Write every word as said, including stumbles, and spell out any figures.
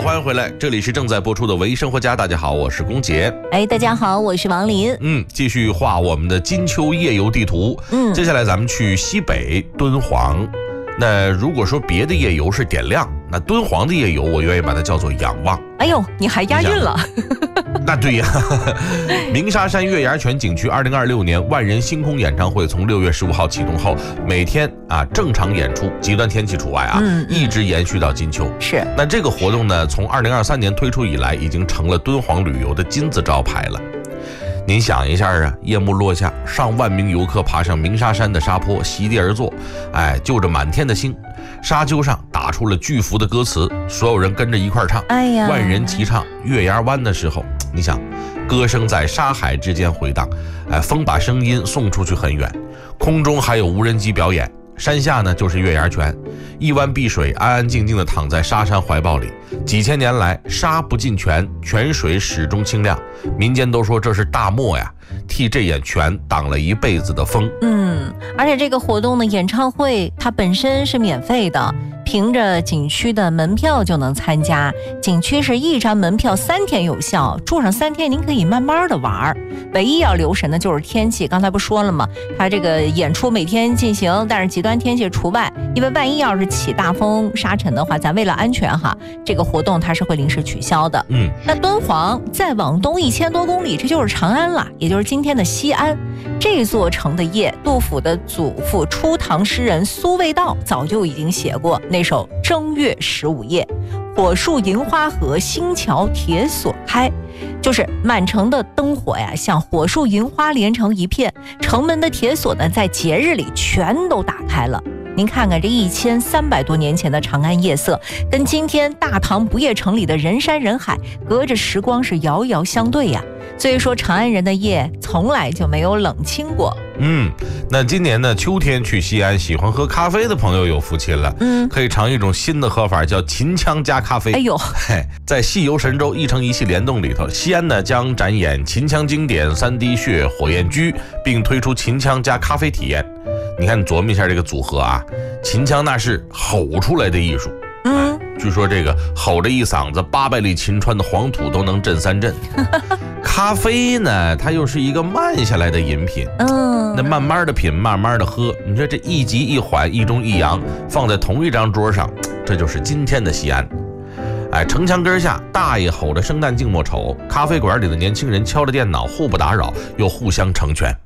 欢迎回来，这里是正在播出的唯一生活家。大家好，我是龚杰。 哎，大家好，我是王林。 嗯，继续画我们的金秋夜游地图。嗯，接下来咱们去西北敦煌。那如果说别的夜游是点亮，那敦煌的夜游我愿意把它叫做仰望。 哎呦，你还押韵了。 那对呀，鸣沙山月牙泉景区二零二六年万人星空演唱会从六月十五号启动后，每天啊正常演出，极端天气除外啊，嗯、一直延续到金秋。 是。 那这个活动呢，从二零二三年推出以来，已经成了敦煌旅游的金字招牌了。您想一下啊，夜幕落下，上万名游客爬上鸣沙山的沙坡，席地而坐，哎，就着满天的星，沙丘上打出了巨幅的歌词，所有人跟着一块唱， 哎呀， 万人齐唱《月牙湾》的时候，你想，歌声在沙海之间回荡，哎，风把声音送出去很远，空中还有无人机表演。山下呢就是月牙泉，一湾碧水安安静静地躺在沙山怀抱里，几千年来沙不进泉，泉水始终清亮，民间都说这是大漠呀，替这眼泉挡了一辈子的风。 嗯，而且这个活动的演唱会它本身是免费的，凭着景区的门票就能参加。景区是一张门票三天有效，住上三天您可以慢慢的玩。唯一要留神的就是天气，刚才不说了吗？它这个演出每天进行，但是极端天气除外，因为万一要是起大风沙尘的话，咱为了安全哈，这个活动它是会临时取消的。 嗯， 那敦煌再往东一千多公里，这就是长安了，也就是今天的西安。这座城的夜，杜甫的祖父初唐诗人苏味道早就已经写过那首《正月十五夜》，火树银花合，星桥铁锁开，就是满城的灯火呀，像火树银花连成一片，城门的铁锁呢，在节日里全都打开了。您看看这一千三百多年前的长安夜色，跟今天大唐不夜城里的人山人海，隔着时光是遥遥相对呀。所以说，长安人的夜从来就没有冷清过。 嗯，那今年呢，秋天去西安，喜欢喝咖啡的朋友有福气了。嗯，可以尝一种新的喝法，叫秦腔加咖啡。 哎呦， 嘿，在戏游神州一城一戏联动里头，西安呢将展演秦腔经典三滴血火焰居，并推出秦腔加咖啡体验。你看，你琢磨一下这个组合啊，秦腔那是吼出来的艺术。嗯，据说这个吼着一嗓子，八百里秦川的黄土都能震三震。咖啡呢，它又是一个慢下来的饮品。嗯，那慢慢的品，慢慢的喝。你说这一急一缓，一中一阳，放在同一张桌上，这就是今天的西安。哎，城墙根下，大爷吼着生旦净末丑，咖啡馆里的年轻人敲着电脑，互不打扰，又互相成全。